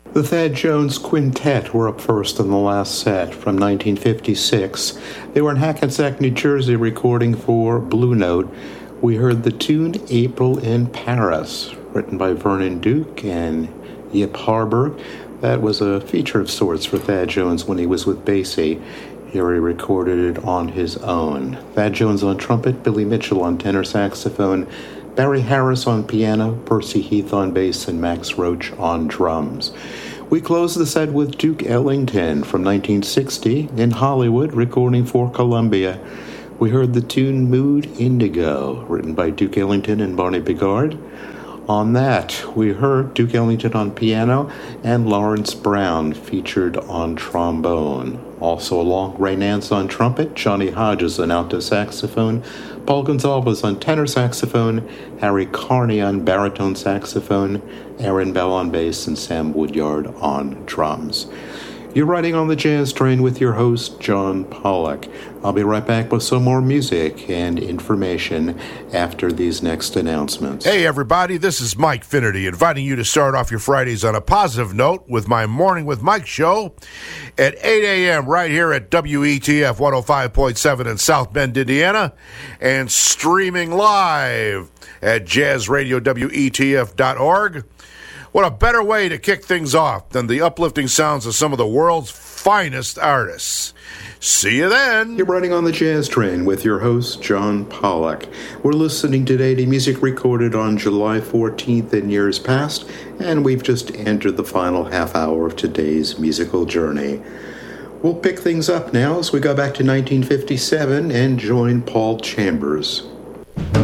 The Thad Jones Quintet were up first in the last set from 1956. They were in Hackensack, New Jersey, recording for Blue Note. We heard the tune April in Paris, written by Vernon Duke and Yip Harburg. That was a feature of sorts for Thad Jones when he was with Basie. Here he recorded it on his own. Thad Jones on trumpet, Billy Mitchell on tenor saxophone, Barry Harris on piano, Percy Heath on bass, and Max Roach on drums. We close the set with Duke Ellington from 1960 in Hollywood, recording for Columbia. We heard the tune Mood Indigo, written by Duke Ellington and Barney Bigard. On that, we heard Duke Ellington on piano and Lawrence Brown featured on trombone. Also along, Ray Nance on trumpet, Johnny Hodges on alto saxophone, Paul Gonsalves on tenor saxophone, Harry Carney on baritone saxophone, Aaron Bell on bass, and Sam Woodyard on drums. You're riding on the Jazz Train with your host, John Pollock. I'll be right back with some more music and information after these next announcements. Hey, everybody, this is Mike Finnerty, inviting you to start off your Fridays on a positive note with my Morning with Mike show at 8 a.m. right here at WETF 105.7 in South Bend, Indiana, and streaming live at jazzradiowetf.org. What a better way to kick things off than the uplifting sounds of some of the world's finest artists. See you then. You're riding on the Jazz Train with your host, John Pollock. We're listening today to music recorded on July 14th in years past, and we've just entered the final half hour of today's musical journey. We'll pick things up now as we go back to 1957 and join Paul Chambers.